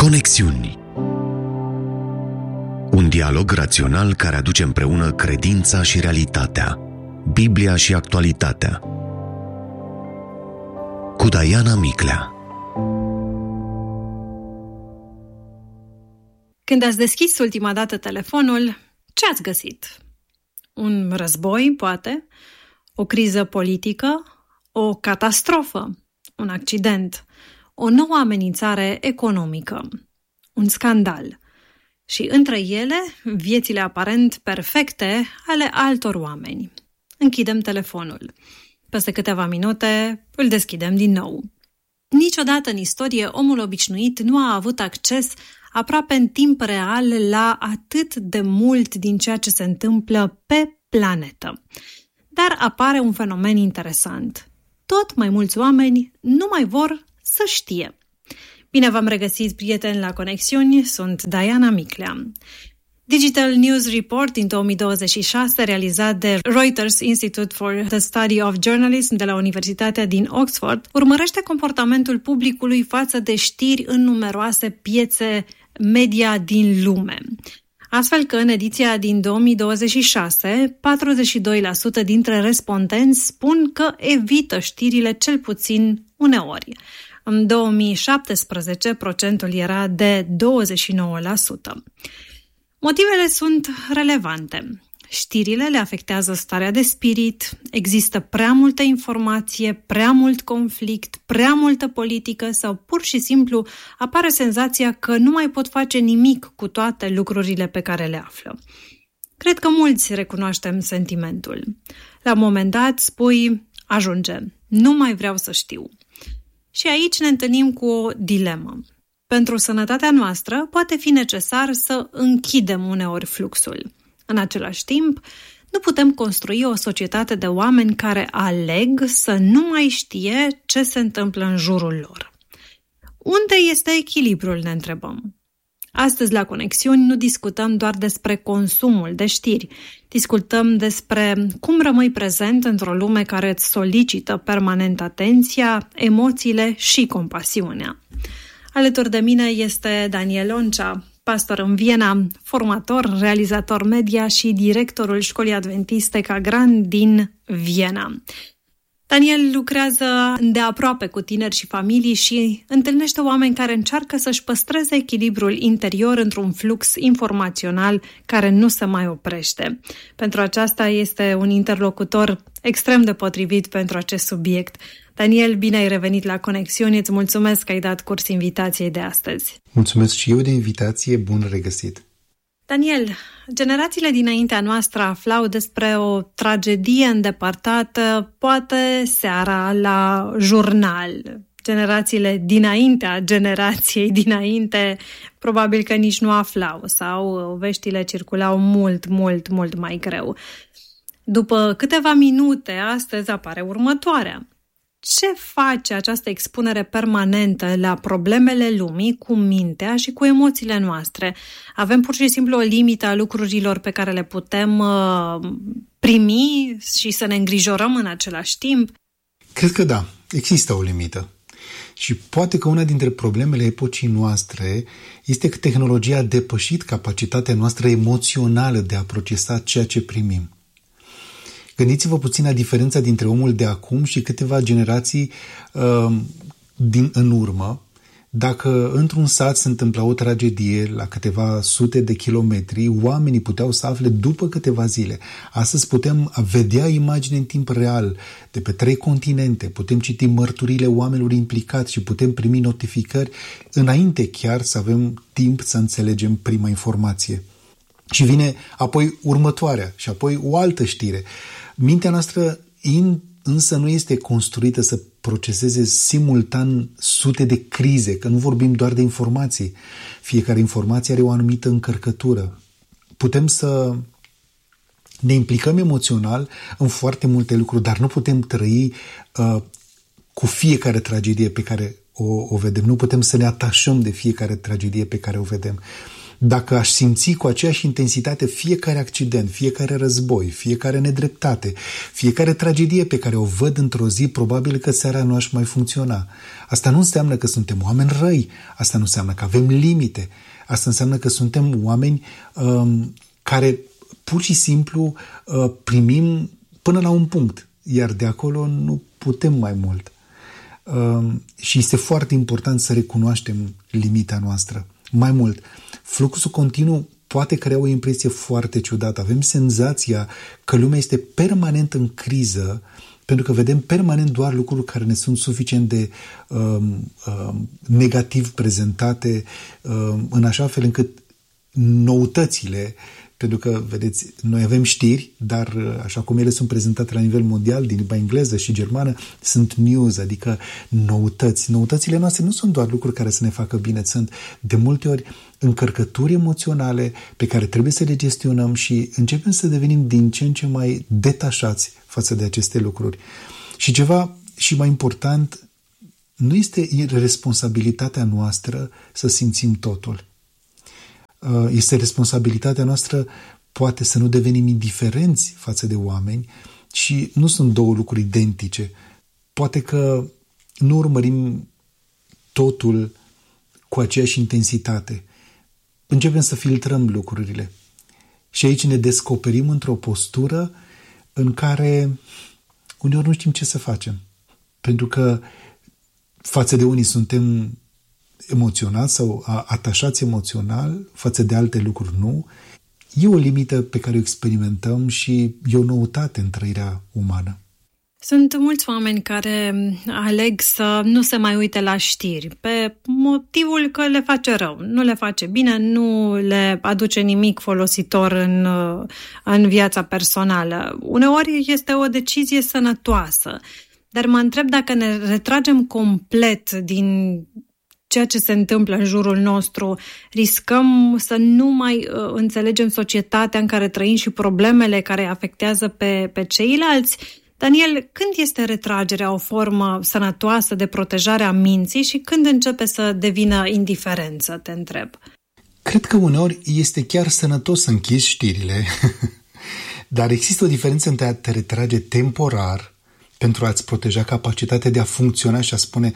Conexiuni. Un dialog rațional care aduce împreună credința și realitatea, Biblia și actualitatea. Cu Diana Miclea. Când ați deschis ultima dată telefonul, ce ați găsit? Un război, poate? O criză politică? O catastrofă? Un accident? O nouă amenințare economică? Un scandal? Și între ele, viețile aparent perfecte ale altor oameni. Închidem telefonul. Peste câteva minute îl deschidem din nou. Niciodată în istorie omul obișnuit nu a avut acces aproape în timp real la atât de mult din ceea ce se întâmplă pe planetă. Dar apare un fenomen interesant. Tot mai mulți oameni nu mai vor să știe. Bine v-am regăsit, prieteni, la Conexiuni, sunt Diana Miclea. Digital News Report din 2026, realizat de Reuters Institute for the Study of Journalism de la Universitatea din Oxford, urmărește comportamentul publicului față de știri în numeroase piețe media din lume. Astfel că în ediția din 2026, 42% dintre respondenți spun că evită știrile cel puțin uneori. În 2017, procentul era de 29%. Motivele sunt relevante. Știrile le afectează starea de spirit, există prea multă informație, prea mult conflict, prea multă politică sau pur și simplu apare senzația că nu mai pot face nimic cu toate lucrurile pe care le află. Cred că mulți recunoaștem sentimentul. La un moment dat spui, ajunge, nu mai vreau să știu. Și aici ne întâlnim cu o dilemă. Pentru sănătatea noastră poate fi necesar să închidem uneori fluxul. În același timp, nu putem construi o societate de oameni care aleg să nu mai știe ce se întâmplă în jurul lor. Unde este echilibrul, ne întrebăm. Astăzi, la Conexiuni, nu discutăm doar despre consumul de știri. Discutăm despre cum rămâi prezent într-o lume care îți solicită permanent atenția, emoțiile și compasiunea. Alături de mine este Daniel Oncea, pastor în Viena, formator, realizator media și directorul Școlii Adventiste Cagran din Viena. Daniel lucrează îndeaproape cu tineri și familii și întâlnește oameni care încearcă să-și păstreze echilibrul interior într-un flux informațional care nu se mai oprește. Pentru aceasta este un interlocutor extrem de potrivit pentru acest subiect. Daniel, bine ai revenit la Conexiuni, îți mulțumesc că ai dat curs invitației de astăzi. Mulțumesc și eu de invitație, bun regăsit! Daniel, generațiile dinaintea noastră aflau despre o tragedie îndepărtată, poate seara la jurnal. Generațiile dinaintea generației dinainte probabil că nici nu aflau sau veștile circulau mult mai greu. După câteva minute, astăzi apare următoarea. Ce face această expunere permanentă la problemele lumii cu mintea și cu emoțiile noastre? Avem pur și simplu o limită a lucrurilor pe care le putem primi și să ne îngrijorăm în același timp? Cred că da, există o limită. Și poate că una dintre problemele epocii noastre este că tehnologia a depășit capacitatea noastră emoțională de a procesa ceea ce primim. Gândiți-vă puțin la diferența dintre omul de acum și câteva generații în urmă. Dacă într-un sat se întâmpla o tragedie la câteva sute de kilometri, oamenii puteau să afle după câteva zile. Astăzi putem vedea imagini în timp real de pe 3 continente, putem citi mărturiile oamenilor implicați și putem primi notificări înainte chiar să avem timp să înțelegem prima informație. Și vine apoi următoarea și apoi o altă știre. Mintea noastră însă nu este construită să proceseze simultan sute de crize, că nu vorbim doar de informații. Fiecare informație are o anumită încărcătură. Putem să ne implicăm emoțional în foarte multe lucruri, dar nu putem trăi cu fiecare tragedie pe care o vedem. Nu putem să ne atașăm de fiecare tragedie pe care o vedem. Dacă aș simți cu aceeași intensitate fiecare accident, fiecare război, fiecare nedreptate, fiecare tragedie pe care o văd într-o zi, probabil că seara nu aș mai funcționa. Asta nu înseamnă că suntem oameni răi, asta nu înseamnă că avem limite, asta înseamnă că suntem oameni care pur și simplu primim până la un punct, iar de acolo nu putem mai mult. Și este foarte important să recunoaștem limita noastră. Mai mult, fluxul continuu poate crea o impresie foarte ciudată. Avem senzația că lumea este permanent în criză, pentru că vedem permanent doar lucruri care ne sunt suficient de negativ prezentate, în așa fel încât noutățile, pentru că, vedeți, noi avem știri, dar așa cum ele sunt prezentate la nivel mondial, din limba engleză și germană, sunt news, adică noutăți. Noutățile noastre nu sunt doar lucruri care să ne facă bine, sunt de multe ori încărcături emoționale pe care trebuie să le gestionăm și începem să devenim din ce în ce mai detașați față de aceste lucruri. Și ceva și mai important, nu este responsabilitatea noastră să simțim totul. Este responsabilitatea noastră poate să nu devenim indiferenți față de oameni și nu sunt două lucruri identice. Poate că nu urmărim totul cu aceeași intensitate. Începem să filtrăm lucrurile și aici ne descoperim într-o postură în care uneori nu știm ce să facem. Pentru că față de unii suntem emoționați sau atașați emoțional, față de alte lucruri nu. E o limită pe care o experimentăm și e o noutate în trăirea umană. Sunt mulți oameni care aleg să nu se mai uite la știri pe motivul că le face rău, nu le face bine, nu le aduce nimic folositor în viața personală. Uneori este o decizie sănătoasă, dar mă întreb dacă ne retragem complet din ceea ce se întâmplă în jurul nostru, riscăm să nu mai înțelegem societatea în care trăim și problemele care afectează pe ceilalți. Daniel, când este retragerea o formă sănătoasă de protejare a minții și când începe să devină indiferență, te întreb? Cred că uneori este chiar sănătos să închizi știrile, dar există o diferență între a te retrage temporar pentru a-ți proteja capacitatea de a funcționa și a spune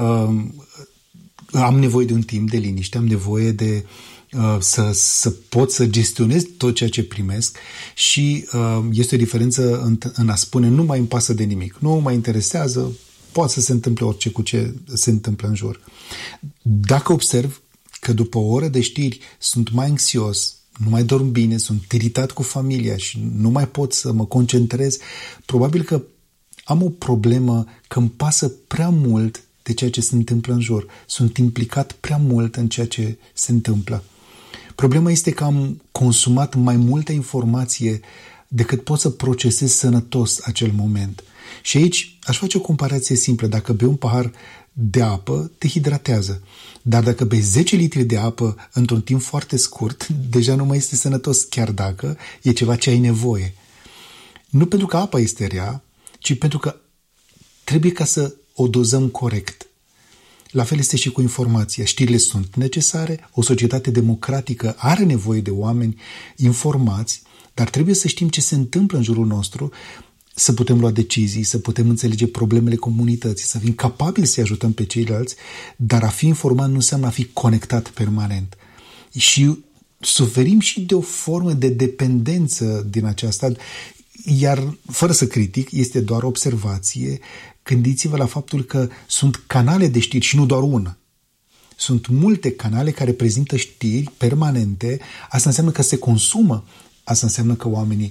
am nevoie de un timp de liniște, am nevoie de să pot să gestionez tot ceea ce primesc și este o diferență în a spune nu mai îmi pasă de nimic, nu mă interesează, poate să se întâmple orice cu ce se întâmplă în jur. Dacă observ că după o oră de știri sunt mai anxios, nu mai dorm bine, sunt iritat cu familia și nu mai pot să mă concentrez, probabil că am o problemă că îmi pasă prea mult de ceea ce se întâmplă în jur. Sunt implicat prea mult în ceea ce se întâmplă. Problema este că am consumat mai multă informație decât pot să procesez sănătos acel moment. Și aici aș face o comparație simplă. Dacă bei un pahar de apă, te hidratează. Dar dacă bei 10 litri de apă într-un timp foarte scurt, deja nu mai este sănătos, chiar dacă e ceva ce ai nevoie. Nu pentru că apa este rea, ci pentru că trebuie ca să o dozăm corect. La fel este și cu informația. Știrile sunt necesare, o societate democratică are nevoie de oameni informați, dar trebuie să știm ce se întâmplă în jurul nostru, să putem lua decizii, să putem înțelege problemele comunității, să fim capabili să ajutăm pe ceilalți, dar a fi informat nu înseamnă a fi conectat permanent. Și suferim și de o formă de dependență din aceasta, iar fără să critic, este doar observație. Gândiți-vă la faptul că sunt canale de știri și nu doar una. Sunt multe canale care prezintă știri permanente. Asta înseamnă că se consumă. Asta înseamnă că oamenii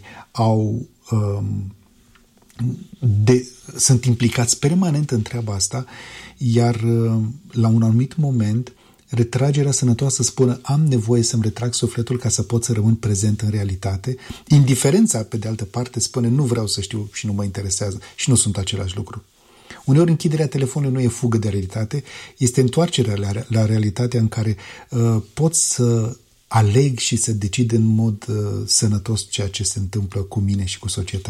sunt implicați permanent în treaba asta, iar la un anumit moment retragerea sănătoasă spune am nevoie să-mi retrag sufletul ca să pot să rămân prezent în realitate. Indiferența, pe de altă parte, spune nu vreau să știu și nu mă interesează și nu sunt același lucru. Uneori închiderea telefonului nu e fugă de realitate, este întoarcerea la realitatea în care pot să aleg și să decid în mod sănătos ceea ce se întâmplă cu mine și cu societatea.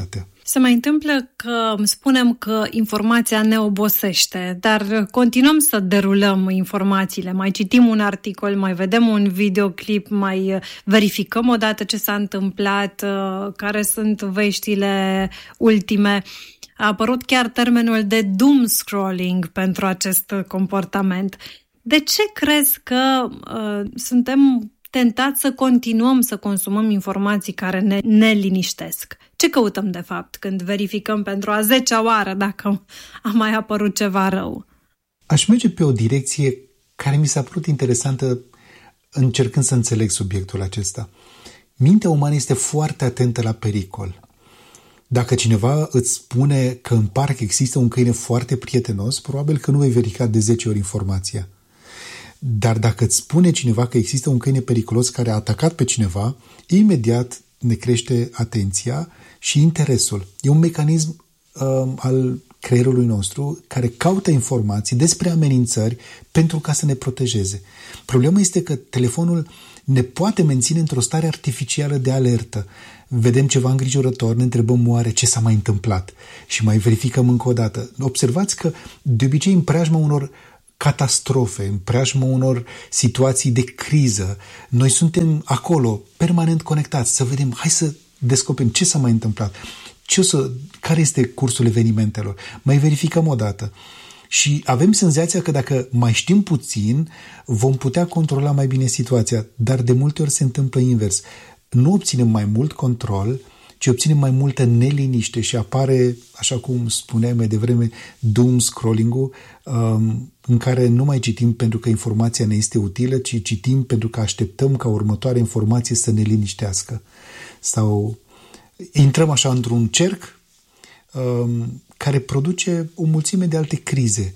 Se mai întâmplă că spunem că informația ne obosește, dar continuăm să derulăm informațiile. Mai citim un articol, mai vedem un videoclip, mai verificăm odată ce s-a întâmplat, care sunt veștile ultime. A apărut chiar termenul de doom scrolling pentru acest comportament. De ce crezi că suntem tentați să continuăm să consumăm informații care ne liniștesc? Ce căutăm de fapt când verificăm pentru a 10-a oară dacă a mai apărut ceva rău? Aș merge pe o direcție care mi s-a părut interesantă încercând să înțeleg subiectul acesta. Mintea umană este foarte atentă la pericol. Dacă cineva îți spune că în parc există un câine foarte prietenos, probabil că nu vei verifica de 10 ori informația. Dar dacă îți spune cineva că există un câine periculos care a atacat pe cineva, imediat ne crește atenția și interesul. E un mecanism al creierului nostru care caută informații despre amenințări pentru ca să ne protejeze. Problema este că telefonul ne poate menține într-o stare artificială de alertă. Vedem ceva îngrijorător, ne întrebăm oare ce s-a mai întâmplat și mai verificăm încă o dată. Observați că de obicei în preajma unor catastrofe, în preajma unor situații de criză, noi suntem acolo, permanent conectați, să vedem, hai să descoperim ce s-a mai întâmplat, care este cursul evenimentelor, mai verificăm o dată. Și avem senzația că dacă mai știm puțin, vom putea controla mai bine situația, dar de multe ori se întâmplă invers. Nu obținem mai mult control, ci obținem mai multă neliniște și apare, așa cum spuneam mai devreme, doom scrolling-ul, în care nu mai citim pentru că informația ne este utilă, ci citim pentru că așteptăm ca următoarea informație să ne liniștească. Sau intrăm așa într-un cerc care produce o mulțime de alte crize.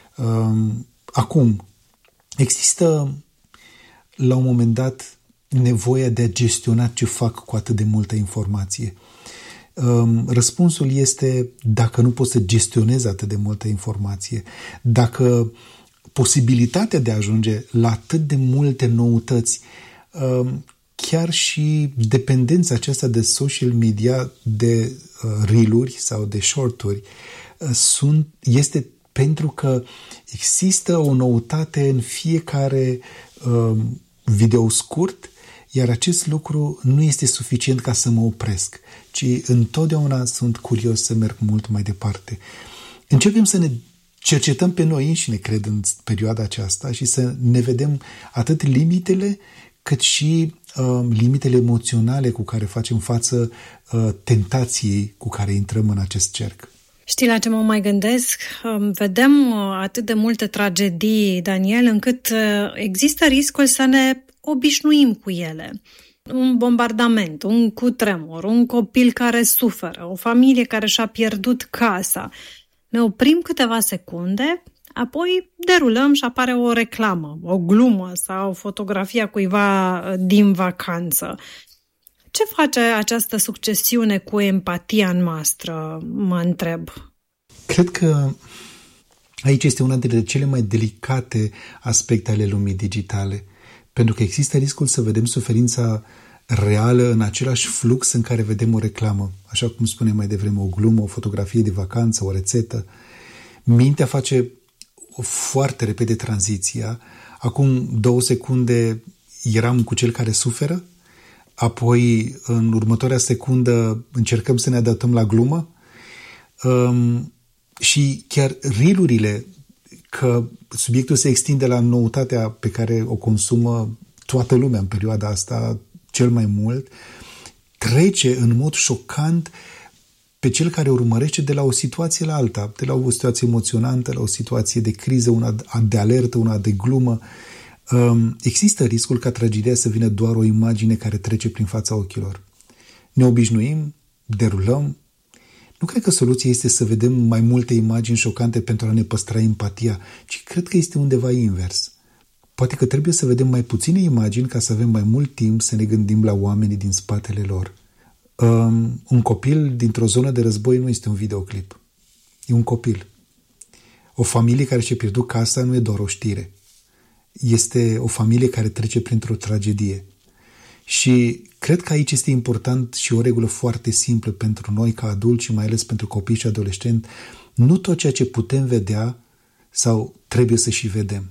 Acum, există la un moment dat nevoia de a gestiona ce fac cu atât de multă informație. Răspunsul este dacă nu poți să gestionezi atât de multă informație, dacă posibilitatea de a ajunge la atât de multe noutăți, chiar și dependența aceasta de social media, de reel-uri sau de short-uri, este pentru că există o noutate în fiecare video scurt, iar acest lucru nu este suficient ca să mă opresc, ci întotdeauna sunt curios să merg mult mai departe. Începem să ne cercetăm pe noi înșine, cred, în perioada aceasta și să ne vedem atât limitele, cât și limitele emoționale cu care facem față tentației cu care intrăm în acest cerc. Știi la ce mă mai gândesc? Vedem atât de multe tragedii, Daniel, încât există riscul să ne obișnuim cu ele. Un bombardament, un cutremur, un copil care suferă, o familie care și-a pierdut casa. Ne oprim câteva secunde, apoi derulăm și apare o reclamă, o glumă sau fotografia cuiva din vacanță. Ce face această succesiune cu empatia noastră, mă întreb? Cred că aici este una dintre cele mai delicate aspecte ale lumii digitale, pentru că există riscul să vedem suferința reală în același flux în care vedem o reclamă. Așa cum spuneam mai devreme, o glumă, o fotografie de vacanță, o rețetă. Mintea face foarte repede tranziția. Acum 2 secunde eram cu cel care suferă, apoi în următoarea secundă încercăm să ne adaptăm la glumă și chiar reel-urile, că subiectul se extinde la noutatea pe care o consumă toată lumea în perioada asta cel mai mult, trece în mod șocant pe cel care urmărește de la o situație la alta, de la o situație emoționantă, la o situație de criză, una de alertă, una de glumă. Există riscul ca tragedia să vină doar o imagine care trece prin fața ochilor. Ne obișnuim, derulăm. Nu cred că soluția este să vedem mai multe imagini șocante pentru a ne păstra empatia, ci cred că este undeva invers. Poate că trebuie să vedem mai puține imagini ca să avem mai mult timp să ne gândim la oamenii din spatele lor. Un copil dintr-o zonă de război nu este un videoclip. E un copil. O familie care și-a pierdut casa nu e doar o știre. Este o familie care trece printr-o tragedie. Și cred că aici este important și o regulă foarte simplă pentru noi ca adulți și mai ales pentru copii și adolescenți. Nu tot ceea ce putem vedea sau trebuie să și vedem.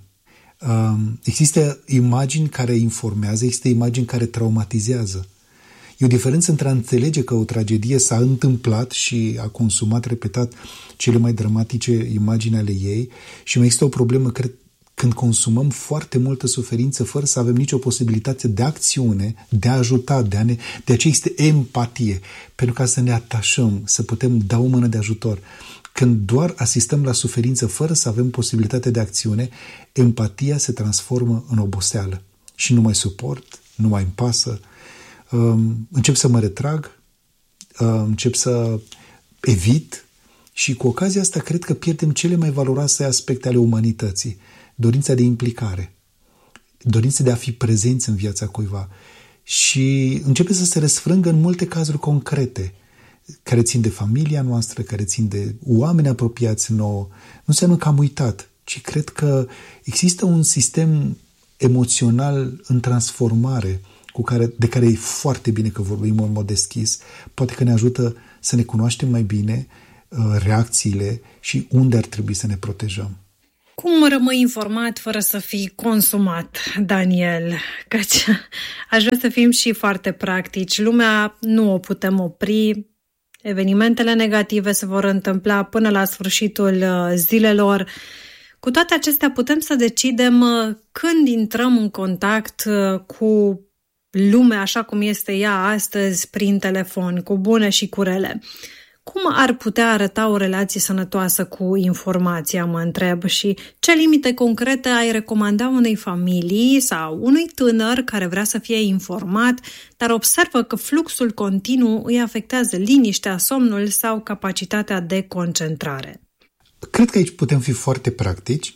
Există imagini care informează, există imagini care traumatizează. E o diferență între a înțelege că o tragedie s-a întâmplat și a consumat repetat cele mai dramatice imagini ale ei și mai există o problemă, cred, când consumăm foarte multă suferință fără să avem nicio posibilitate de acțiune, de a ajuta, de aceea este empatie, pentru ca să ne atașăm, să putem da o mână de ajutor. Când doar asistăm la suferință fără să avem posibilitate de acțiune, empatia se transformă în oboseală și nu mai suport, nu mai îmi pasă, încep să mă retrag, încep să evit și cu ocazia asta cred că pierdem cele mai valoroase aspecte ale umanității. Dorința de implicare, dorința de a fi prezenți în viața cuiva și începe să se răsfrângă în multe cazuri concrete care țin de familia noastră, care țin de oameni apropiați nouă. Nu înseamnă că am uitat, ci cred că există un sistem emoțional în transformare de care e foarte bine că vorbim în mod deschis. Poate că ne ajută să ne cunoaștem mai bine reacțiile și unde ar trebui să ne protejăm. Cum rămâi informat fără să fii consumat, Daniel? Căci aș vrea să fim și foarte practici. Lumea nu o putem opri. Evenimentele negative se vor întâmpla până la sfârșitul zilelor. Cu toate acestea putem să decidem când intrăm în contact cu lumea așa cum este ea astăzi prin telefon, cu bune și cu rele. Cum ar putea arăta o relație sănătoasă cu informația, mă întreb, și ce limite concrete ai recomanda unei familii sau unui tânăr care vrea să fie informat, dar observă că fluxul continuu îi afectează liniștea, somnul sau capacitatea de concentrare? Cred că aici putem fi foarte practici.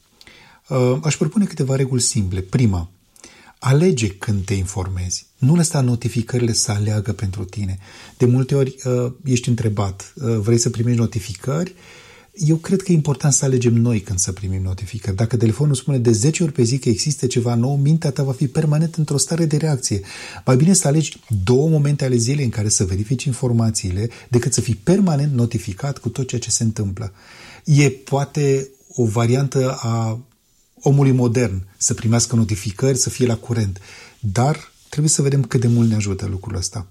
Aș propune câteva reguli simple. Prima, alege când te informezi. Nu lăsa notificările să aleagă pentru tine. De multe ori ești întrebat, vrei să primești notificări? Eu cred că e important să alegem noi când să primim notificări. Dacă telefonul spune de 10 ori pe zi că există ceva nou, mintea ta va fi permanent într-o stare de reacție. Mai bine să alegi 2 momente ale zilei în care să verifici informațiile decât să fii permanent notificat cu tot ceea ce se întâmplă. E poate o variantă a omului modern să primească notificări, să fie la curent. Dar trebuie să vedem cât de mult ne ajută lucrul ăsta.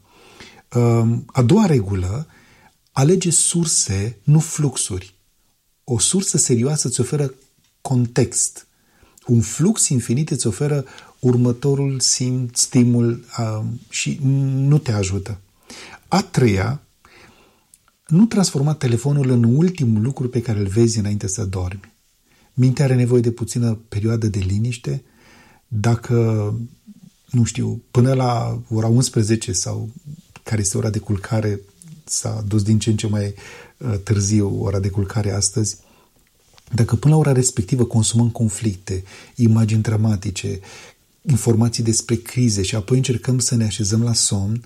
A doua regulă, alege surse, nu fluxuri. O sursă serioasă îți oferă context. Un flux infinit îți oferă următorul stimul și nu te ajută. A treia, nu transforma telefonul în ultimul lucru pe care îl vezi înainte să dormi. Mintea are nevoie de puțină perioadă de liniște. Dacă, nu știu, până la ora 11 sau care este ora de culcare, s-a dus din ce în ce mai târziu ora de culcare astăzi, dacă până la ora respectivă consumăm conflicte, imagini dramatice, informații despre crize și apoi încercăm să ne așezăm la somn,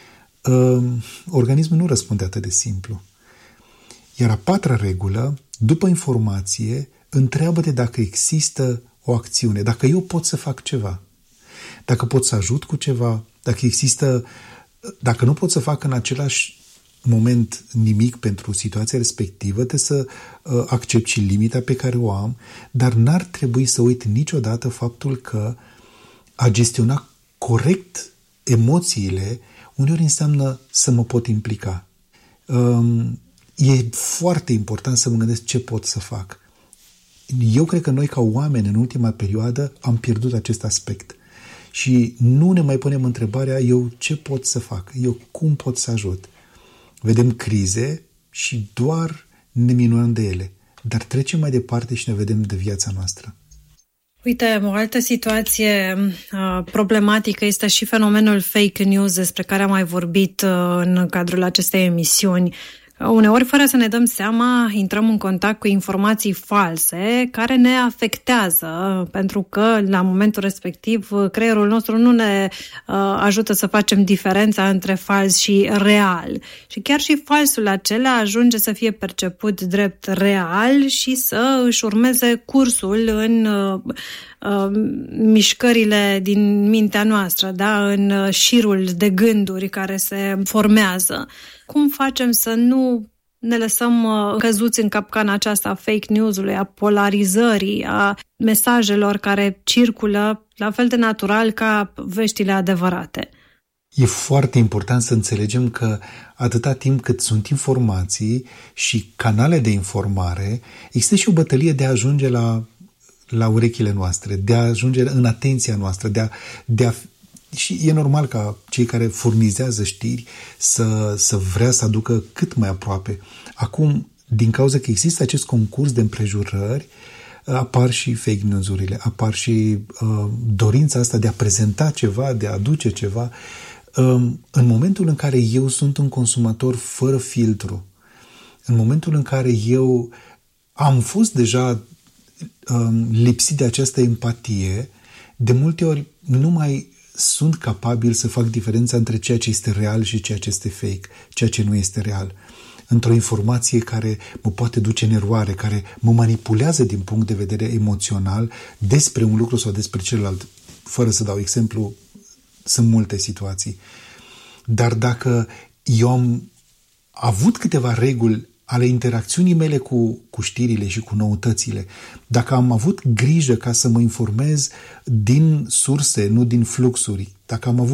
organismul nu răspunde atât de simplu. Iar a patra regulă, după informație, întreabă-te dacă există o acțiune, dacă eu pot să fac ceva, dacă pot să ajut cu ceva, dacă nu pot să fac în același moment nimic pentru situația respectivă, trebuie să accept și limita pe care o am, dar n-ar trebui să uit niciodată faptul că a gestiona corect emoțiile uneori înseamnă să mă pot implica. E foarte important să mă gândesc ce pot să fac. Eu cred că noi ca oameni în ultima perioadă am pierdut acest aspect și nu ne mai punem întrebarea eu ce pot să fac, eu cum pot să ajut. Vedem crize și doar ne minunăm de ele, dar trecem mai departe și ne vedem de viața noastră. Uite, o altă situație problematică este și fenomenul fake news despre care am mai vorbit în cadrul acestei emisiuni. Uneori, fără să ne dăm seama, intrăm în contact cu informații false care ne afectează, pentru că la momentul respectiv creierul nostru nu ne ajută să facem diferența între fals și real. Și chiar și falsul acela ajunge să fie perceput drept real și să își urmeze cursul în mișcările din mintea noastră, da? În șirul de gânduri care se formează. Cum facem să nu ne lăsăm căzuți în capcana aceasta a fake news-ului, a polarizării, a mesajelor care circulă la fel de natural ca veștile adevărate? E foarte important să înțelegem că atâta timp cât sunt informații și canale de informare, există și o bătălie de a ajunge la urechile noastre, de a ajunge în atenția noastră, și e normal ca cei care furnizează știri să vrea să aducă cât mai aproape. Acum, din cauza că există acest concurs de împrejurări, apar și fake news-urile, apar și dorința asta de a prezenta ceva, de a aduce ceva. În momentul în care eu sunt un consumator fără filtru, în momentul în care eu am fost deja lipsit de această empatie, de multe ori nu mai sunt capabil să fac diferența între ceea ce este real și ceea ce este fake, ceea ce nu este real. Într-o informație care mă poate duce în eroare, care mă manipulează din punct de vedere emoțional despre un lucru sau despre celălalt. Fără să dau exemplu, sunt multe situații. Dar dacă eu am avut câteva reguli ale interacțiunii mele cu știrile și cu noutățile, dacă am avut grijă ca să mă informez din surse, nu din fluxuri, dacă am avut